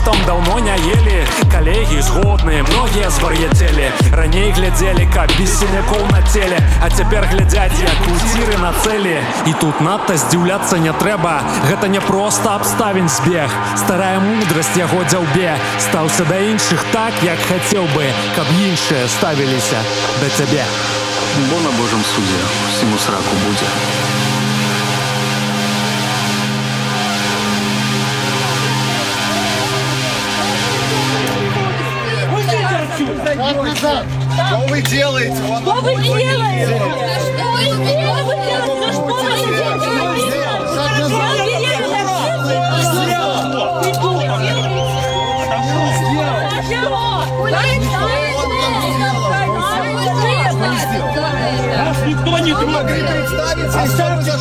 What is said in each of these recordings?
густам давно не ели. Коллеги згодные, многие звар'яцелі. Раней глядзелі, каб без сінякоў на теле, а цяпер глядзяць, як куціры на цэлі. І тут надта здзіўляцца не трэба. Гэта не проста абставін збег. Старая мудрасць яго дзяўбе. Стаўся да іншых так, як хацеў бы, каб іншыя ставіліся да цябе. Бо на Божым суде всему сраку будзе. Что вы делаете? Что вы делаете? Что вы делаете? Никто не могли представиться, что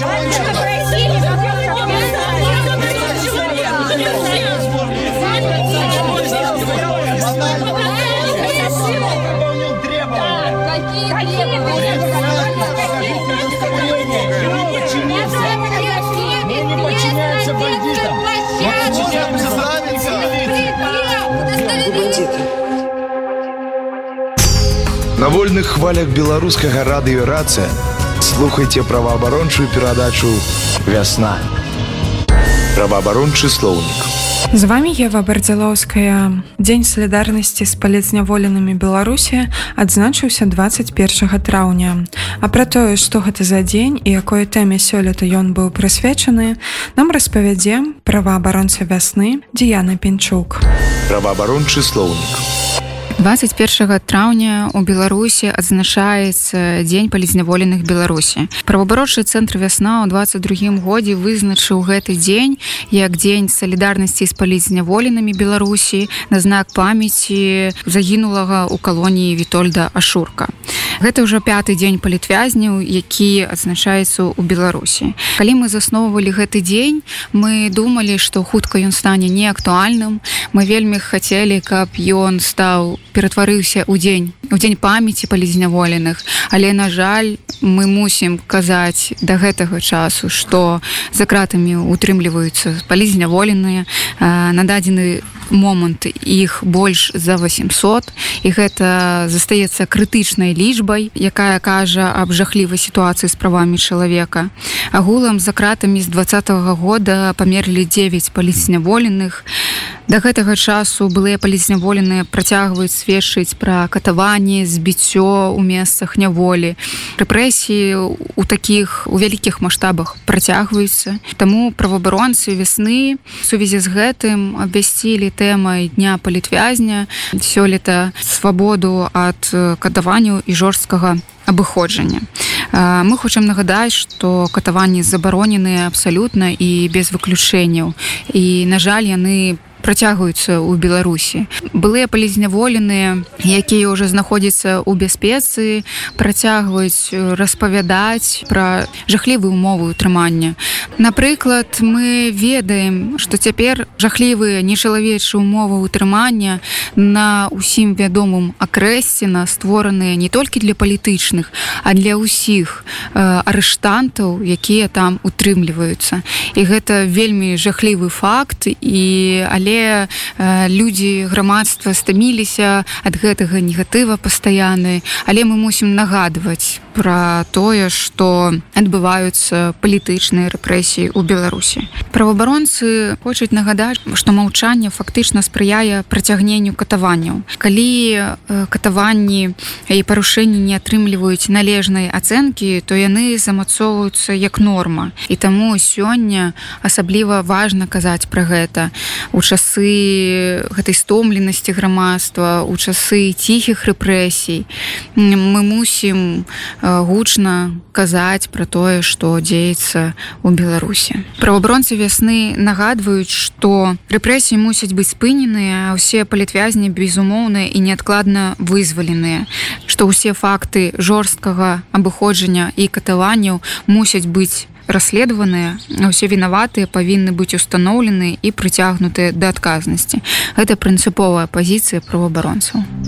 На вольных хвалях беларускага радыё «Рацыя» слухайце праваабарончую перадачу «Вясна». Праваабарончы слоўнік. З вами Ева Бардзялоўская. Дзень салідарнасці з палітзняволенымі Беларусі адзначыўся 21 траўня. А пра тое, што гэта за дзень і якой тэме сёлета ён быў прысвечаны, нам распавядзе праваабаронца «Вясны» Дыяна Пінчук. Праваабарончы слоўнік. 21 траўня у Беларусі адзначаецца дзень палітзняволеных Беларусі. Праваабарончы цэнтр «Вясна» ў 22 годзе вызначыў гэты дзень як дзень салідарнасці з палітзняволенымі Беларусі на знак памяці загінулага ў калоніі Вітольда Ашурка. Гэта ўжо 5-ты дзень палітвязняў, які адзначаецца ў Беларусі. Калі мы засноўвалі гэты дзень, мы думалі, што хутка ён стане неактуальным. Мы вельмі хацелі, каб ён ператварыўся ў дзень памяці палітзняволеных, але, на жаль, мы мусім казаць да гэтага часу, што за кратамі утрымліваюцца палітзняволеныя. На дадзены момант іх больш за 800, і гэта застаецца крытычнай лічбай, якая кажа аб жахлівай сітуацыі з правамі чалавека. Агулам за кратамі з 2020 года памерлі 9 палітзняволеных. Да гэтага часу былыя палітзняволеныя працягваюць сведчыць пра катаванні, збіццё ў месцах няволі. Рэпрэсіі у вялікіх маштабах працягваюцца. Таму праваабаронцы «Вясны» у сувязі з гэтым абвясцілі тэмай дня палітвязня сёлета свабоду ад катаванняў і жорсткага абыходжання. Мы хочам нагадаць, што катаванні забароненыя абсалютна і без выключэнняў. І, на жаль, яны працягваюцца ў Беларусі. Былыя палітзняволеныя, якія ўжо знаходзяцца ў бяспецы, працягваюць распавядаць пра жахлівыя ўмовы ўтрымання. Напрыклад, мы ведаем, што цяпер жахлівыя нечалавечыя ўмовы ўтрымання на ўсім вядомым Акрэсціна створаныя не толькі для палітычных, а для ўсіх арыштантаў, якія там утрымліваюцца. І гэта вельмі жахлівы факт, але людзі, грамадства стаміліся ад гэтага негатыва пастаянны, але мы мусім нагадваць пра тое, што адбываюцца палітычныя рэпрэсіі ў Беларусі. Праваабаронцы хочуць нагадаць, што маўчанне фактычна спрыяе працягненню катаванняў. Калі катаванні і парушэнні не атрымліваюць належнай ацэнкі, то яны замацоўваюцца як норма. І таму сёння асабліва важна казаць пра гэта. У часы гэтай стомленасці грамадства, у часы ціхіх рэпрэсій мы мусім гучна казаць пра тое, што дзеецца ў Беларусі. Праваабаронцы «Вясны» нагадваюць, што рэпрэсіі мусяць быць спыненыя, а ўсе палітвязні безумоўна і неадкладна вызваленыя, што ўсе факты жорсткага абыходжання і катаванняў мусяць быць расследаваныя, а ўсе вінаватыя павінны быць устаноўлены і прыцягнутыя да адказнасці. Гэта прынцыповая пазіцыя праваабаронцаў.